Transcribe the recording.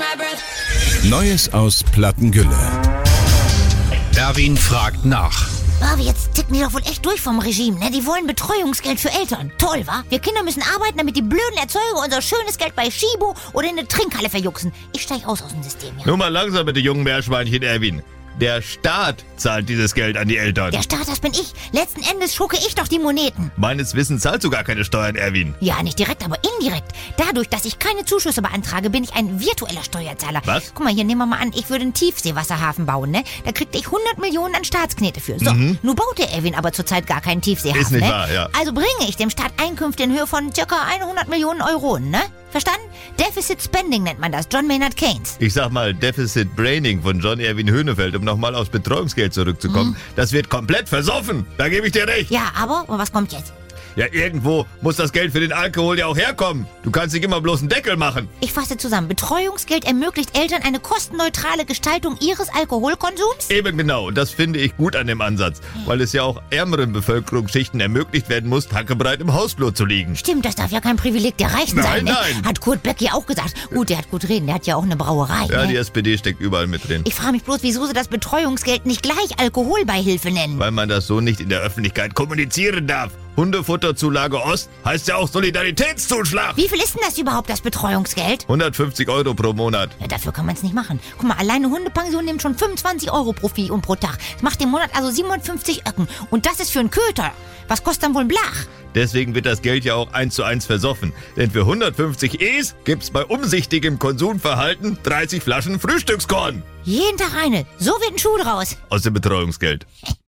Neues aus Plattengülle. Erwin fragt nach. Barbie, jetzt ticken die doch wohl echt durch vom Regime, ne? Die wollen Betreuungsgeld für Eltern. Toll, wa? Wir Kinder müssen arbeiten, damit die blöden Erzeuger unser schönes Geld bei Schibo oder in eine Trinkhalle verjuxen. Ich steig aus dem System, ja. Nur mal langsam mit den jungen Meerschweinchen, Erwin. Der Staat zahlt dieses Geld an die Eltern. Der Staat, das bin ich. Letzten Endes schucke ich doch die Moneten. Meines Wissens zahlst du gar keine Steuern, Erwin. Ja, nicht direkt, aber indirekt. Dadurch, dass ich keine Zuschüsse beantrage, bin ich ein virtueller Steuerzahler. Was? Guck mal, hier nehmen wir mal an, ich würde einen Tiefseewasserhafen bauen, ne? Da kriegte ich 100 Millionen an Staatsknete für. So, nun baut der Erwin aber zurzeit gar keinen Tiefseehafen, Ist nicht ne? wahr, ja. Also bringe ich dem Staat Einkünfte in Höhe von ca. 100 Millionen Euro, ne? Verstanden? Deficit Spending nennt man das, John Maynard Keynes. Ich sag mal, Deficit Braining von John Erwin Höhnefeld, um nochmal aufs Betreuungsgeld zurückzukommen. Das wird komplett versoffen. Da gebe ich dir recht. Ja, aber was kommt jetzt? Ja, irgendwo muss das Geld für den Alkohol ja auch herkommen. Du kannst nicht immer bloß einen Deckel machen. Ich fasse zusammen. Betreuungsgeld ermöglicht Eltern eine kostenneutrale Gestaltung ihres Alkoholkonsums? Eben genau. Und das finde ich gut an dem Ansatz. Weil es ja auch ärmeren Bevölkerungsschichten ermöglicht werden muss, hackebreit im Hausflur zu liegen. Stimmt, das darf ja kein Privileg der Reichen sein. Ne? Nein. Hat Kurt Beck ja auch gesagt. Gut, der hat gut reden, der hat ja auch eine Brauerei. Ja, ne? die SPD steckt überall mit drin. Ich frage mich bloß, wieso sie das Betreuungsgeld nicht gleich Alkoholbeihilfe nennen. Weil man das so nicht in der Öffentlichkeit kommunizieren darf. Hundefutterzulage Ost heißt ja auch Solidaritätszuschlag. Wie viel ist denn das überhaupt, das Betreuungsgeld? 150 € pro Monat. Ja, dafür kann man es nicht machen. Guck mal, alleine Hundepension nimmt schon 25 € pro Vieh und pro Tag. Das macht im Monat also 57 Öcken. Und das ist für einen Köter. Was kostet dann wohl ein Blach? Deswegen wird das Geld ja auch 1:1 versoffen. Denn für 150 Es gibt's bei umsichtigem Konsumverhalten 30 Flaschen Frühstückskorn. Jeden Tag eine. So wird ein Schuh draus. Aus dem Betreuungsgeld.